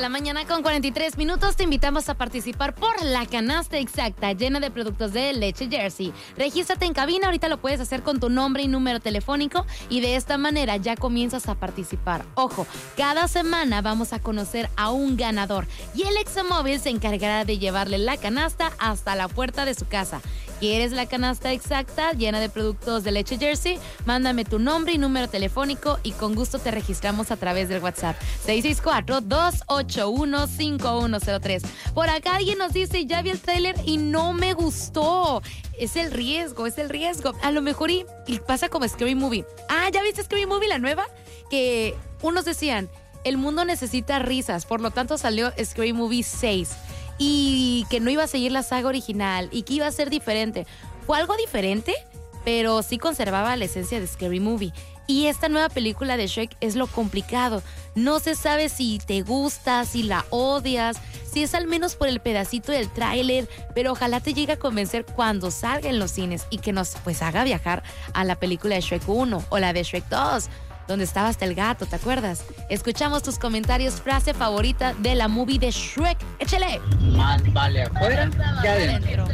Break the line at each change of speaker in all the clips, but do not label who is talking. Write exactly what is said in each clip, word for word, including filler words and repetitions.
la mañana con cuarenta y tres minutos. Te invitamos a participar por la canasta exacta llena de productos de leche Jersey. Regístrate en cabina, ahorita lo puedes hacer con tu nombre y número telefónico y de esta manera ya comienzas a participar. Ojo, cada semana vamos a conocer a un ganador y el Examóvil se encargará de llevarle la canasta hasta la puerta de su casa. ¿Quieres la canasta exacta llena de productos de leche Jersey? Mándame tu nombre y número telefónico y con gusto te registramos a través del WhatsApp seis seis cuatro, dos ocho uno, cinco uno cero tres. Por acá alguien nos dice, ya vi el tráiler y no me gustó. Es el riesgo, es el riesgo. A lo mejor y, y pasa como Scary Movie. Ah, ¿ya viste Scary Movie, la nueva? Que unos decían, el mundo necesita risas, por lo tanto salió Scary Movie seis. Y que no iba a seguir la saga original y que iba a ser diferente. Fue algo diferente, pero sí conservaba la esencia de Scary Movie. Y esta nueva película de Shrek es lo complicado. No se sabe si te gusta, si la odias, si es al menos por el pedacito del tráiler, pero ojalá te llegue a convencer cuando salga en los cines y que nos pues haga viajar a la película de Shrek uno o la de Shrek dos. Donde estaba hasta el gato, ¿te acuerdas? Escuchamos tus comentarios, frase favorita de la movie de Shrek. ¡Échale!
Más vale afuera que adentro.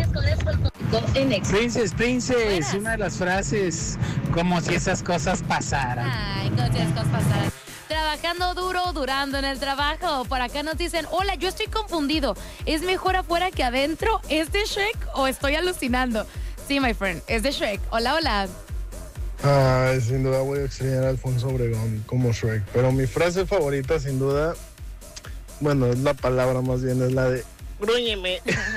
Princess, Princess, una de las frases, como si esas cosas pasaran.
Ay, como si esas cosas pasaran. Trabajando duro, durando en el trabajo. Por acá nos dicen, hola, yo estoy confundido. ¿Es mejor afuera que adentro? ¿Es de Shrek o estoy alucinando? Sí, my friend, es de Shrek. Hola, hola.
Ay, sin duda voy a extrañar a Alfonso Obregón como Shrek, pero mi frase favorita sin duda, bueno, es la palabra más bien, es la de grúñeme.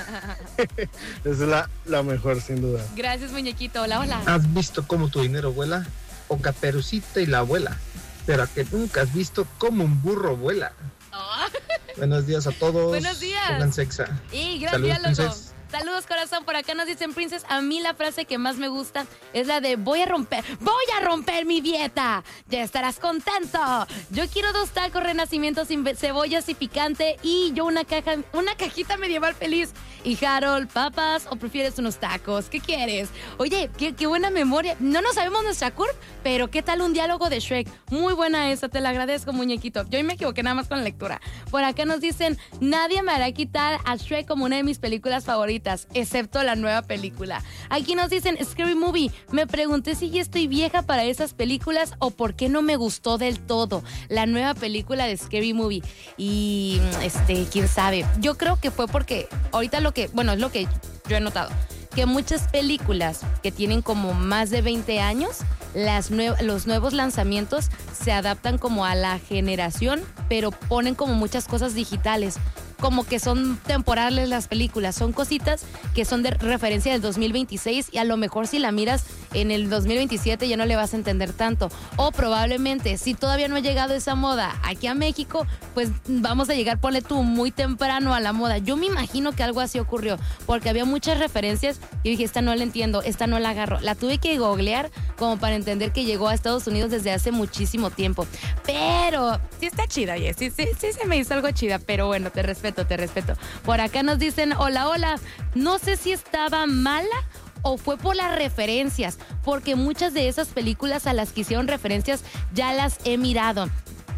Es la, la mejor sin duda.
Gracias, muñequito. Hola, hola.
¿Has visto cómo tu dinero vuela? O Caperucita y la abuela. Pero a que nunca has visto cómo un burro vuela.
Oh.
Buenos días a todos.
Buenos días.
Pongan sexa.
Y gracias,
Saludos,
loco.
Princess.
Saludos, corazón. Por acá nos dicen, Princess, a mí la frase que más me gusta es la de voy a romper, voy a romper mi dieta. Ya estarás contento. Yo quiero dos tacos renacimiento sin cebollas y picante y yo una caja, una cajita medieval feliz. Y Harold, papas o prefieres unos tacos, ¿qué quieres? Oye, qué, qué buena memoria. No nos sabemos nuestra curva, pero ¿qué tal un diálogo de Shrek? Muy buena esa, te la agradezco, muñequito. Yo me equivoqué nada más con la lectura. Por acá nos dicen, nadie me hará quitar a Shrek como una de mis películas favoritas, excepto la nueva película. Aquí nos dicen, Scary Movie, me pregunté si ya estoy vieja para esas películas o por qué no me gustó del todo la nueva película de Scary Movie. Y, este, quién sabe. Yo creo que fue porque ahorita lo que, bueno, es lo que yo he notado, que muchas películas que tienen como más de veinte años, las nue- los nuevos lanzamientos se adaptan como a la generación, pero ponen como muchas cosas digitales. Como que son temporales las películas, son cositas que son de referencia del dos mil veintiséis y a lo mejor si la miras en el dos mil veintisiete ya no le vas a entender tanto. O probablemente si todavía no ha llegado esa moda aquí a México, pues vamos a llegar, ponle tú, muy temprano a la moda. Yo me imagino que algo así ocurrió, porque había muchas referencias y dije, esta no la entiendo, esta no la agarro. La tuve que googlear como para entender que llegó a Estados Unidos desde hace muchísimo tiempo. Pero sí está chida, oye, sí, sí, sí se me hizo algo chida, pero bueno, te respeto. Te respeto. Por acá nos dicen, hola, hola, no sé si estaba mala o fue por las referencias, porque muchas de esas películas a las que hicieron referencias ya las he mirado.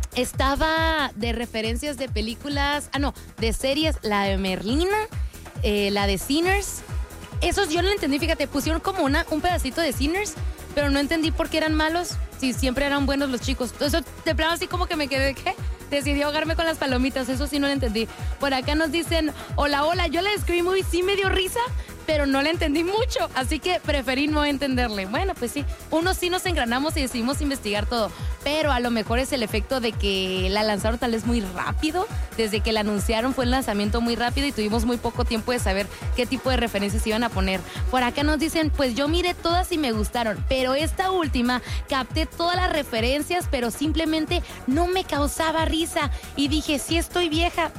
Estaba de referencias de películas, ah no, de series, la de Merlina, eh, la de Sinners. Esos yo no lo entendí, fíjate, pusieron como una, un pedacito de Sinners, pero no entendí por qué eran malos, si siempre eran buenos los chicos. Entonces, de plano así como que me quedé, ¿qué? Decidí ahogarme con las palomitas, eso sí no lo entendí. Por acá nos dicen, hola, hola, yo la de Scary Movie sí me dio risa, pero no la entendí mucho, así que preferí no entenderle. Bueno, pues sí, unos sí nos engranamos y decidimos investigar todo, pero a lo mejor es el efecto de que la lanzaron tal vez muy rápido, desde que la anunciaron fue el lanzamiento muy rápido y tuvimos muy poco tiempo de saber qué tipo de referencias iban a poner. Por acá nos dicen, pues yo miré todas y me gustaron, pero esta última capté todas las referencias, pero simplemente no me causaba risa y dije, sí estoy vieja.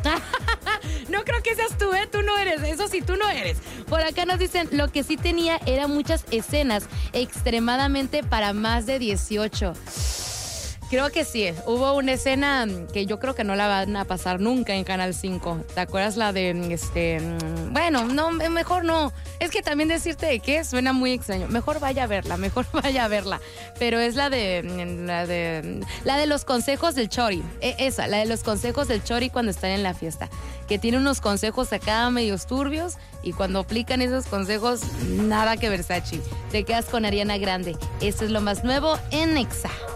No creo que seas tú, ¿eh? Tú no eres, eso sí, tú no eres. Por acá nos dicen, lo que sí tenía eran muchas escenas extremadamente para más de dieciocho. Creo que sí. Hubo una escena que yo creo que no la van a pasar nunca en Canal cinco. ¿Te acuerdas la de, este, bueno, no, mejor no. Es que también decirte de qué suena muy extraño. Mejor vaya a verla, mejor vaya a verla. Pero es la de, la de, la de los consejos del Chori. E- esa, la de los consejos del Chori cuando están en la fiesta. Que tiene unos consejos acá medios turbios y cuando aplican esos consejos, nada que Versace. Te quedas con Ariana Grande. Esto es lo más nuevo en Exa.